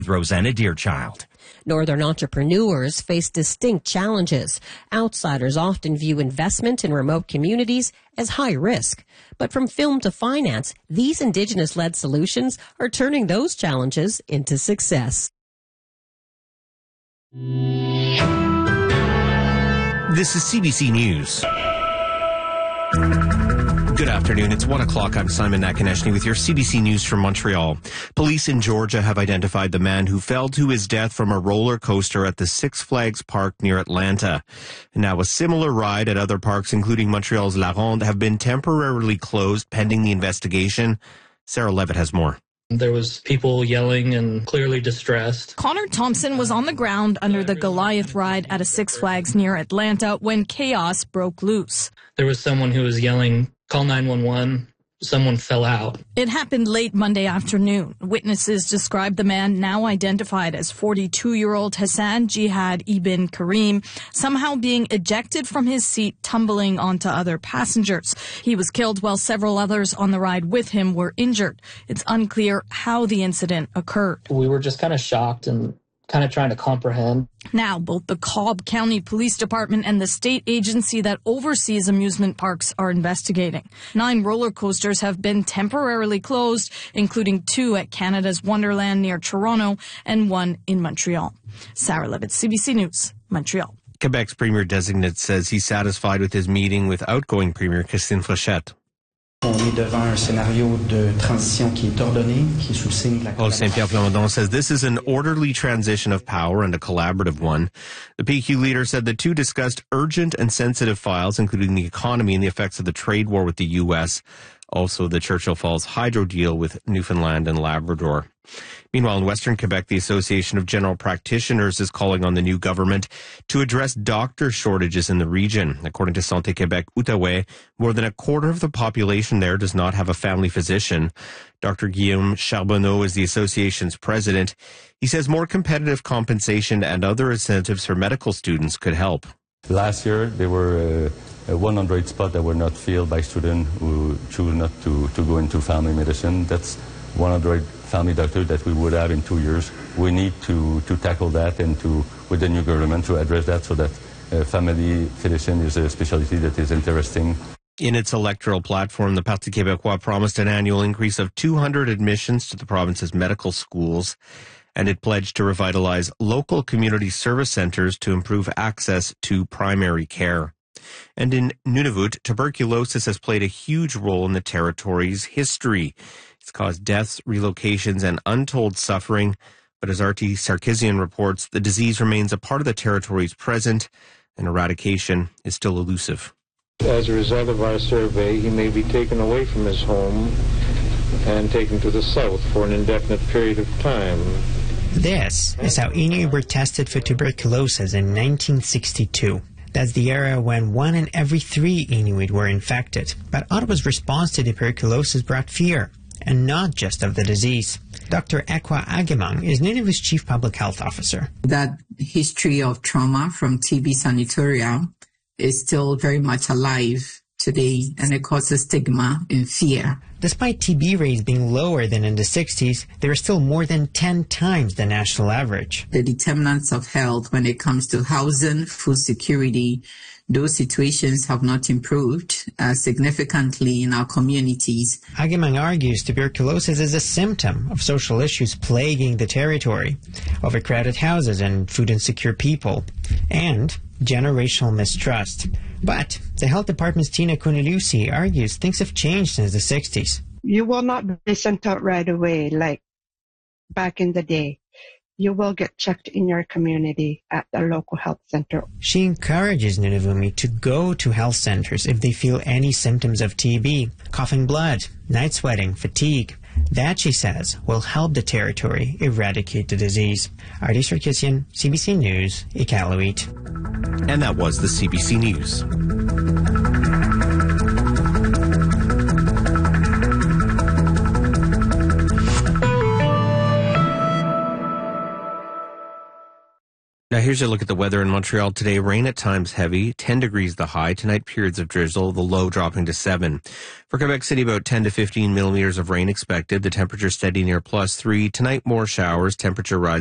Rosanna Deerchild. Northern entrepreneurs face distinct challenges. Outsiders often view investment in remote communities as high risk. But from film to finance, these Indigenous-led solutions are turning those challenges into success. This is CBC News. Good afternoon. It's 1 o'clock. I'm Simon Nakaneshny with your CBC News from Montreal. Police in Georgia have identified the man who fell to his death from a roller coaster at the Six Flags Park near Atlanta. Now, a similar ride at other parks, including Montreal's La Ronde, have been temporarily closed pending the investigation. Sarah Levitt has more. There was people yelling and clearly distressed. Connor Thompson was on the ground under the Goliath ride at a Six Flags near Atlanta when chaos broke loose. There was someone who was yelling, "Call 911." Someone fell out. It happened late Monday afternoon. Witnesses described the man, now identified as 42-year-old Hassan Jihad Ibn Karim, somehow being ejected from his seat, tumbling onto other passengers. He was killed while several others on the ride with him were injured. It's unclear how the incident occurred. We were just kind of shocked and kind of trying to comprehend. Now, both the Cobb County Police Department and the state agency that oversees amusement parks are investigating. 9 roller coasters have been temporarily closed, including 2 at Canada's Wonderland near Toronto and 1 in Montreal. Sarah Levitt, CBC News, Montreal. Quebec's Premier-designate says he's satisfied with his meeting with outgoing Premier Christine Fréchette. Paul Saint-Pierre Plamondon says this is an orderly transition of power and a collaborative one. The PQ leader said the two discussed urgent and sensitive files, including the economy and the effects of the trade war with the U.S., also the Churchill Falls hydro deal with Newfoundland and Labrador. Meanwhile, in Western Quebec, the Association of General Practitioners is calling on the new government to address doctor shortages in the region. According to Santé Québec Outaouais, more than a quarter of the population there does not have a family physician. Dr. Guillaume Charbonneau is the association's president. He says more competitive compensation and other incentives for medical students could help. Last year, there were 100 spots that were not filled by students who choose not to go into family medicine. That's 100 family doctors that we would have in 2 years. We need to tackle that and with the new government to address that so that family physician is a specialty that is interesting. In its electoral platform, the Parti Québécois promised an annual increase of 200 admissions to the province's medical schools, and it pledged to revitalize local community service centers to improve access to primary care. And in Nunavut, tuberculosis has played a huge role in the territory's history. It's caused deaths, relocations, and untold suffering. But as RT Sarkisian reports, the disease remains a part of the territory's present, and eradication is still elusive. As a result of our survey, he may be taken away from his home and taken to the south for an indefinite period of time. This is how Inuit were tested for tuberculosis in 1962. That's the era when 1 in every 3 Inuit were infected. But Ottawa's response to tuberculosis brought fear, and not just of the disease. Dr. Ekwa Agemang is Nunavut's chief public health officer. That history of trauma from TB sanatorium is still very much alive today, and it causes stigma and fear. Despite TB rates being lower than in the 60s, they are still more than 10 times the national average. The determinants of health when it comes to housing, food security, those situations have not improved significantly in our communities. Agemang argues tuberculosis is a symptom of social issues plaguing the territory, overcrowded houses and food insecure people, and generational mistrust. But the health department's Tina Kunilusi argues things have changed since the 60s. You will not be sent out right away like back in the day. You will get checked in your community at the local health center. She encourages Nunavumi to go to health centers if they feel any symptoms of TB, coughing blood, night sweating, fatigue. That, she says, will help the territory eradicate the disease. Artie Sarkisian, CBC News, Iqaluit. And that was the CBC News. Now here's a look at the weather in Montreal today. Rain at times heavy, 10 degrees the high. Tonight periods of drizzle, the low dropping to 7. For Quebec City, about 10 to 15 millimeters of rain expected. The temperature steady near +3. Tonight more showers, temperature rise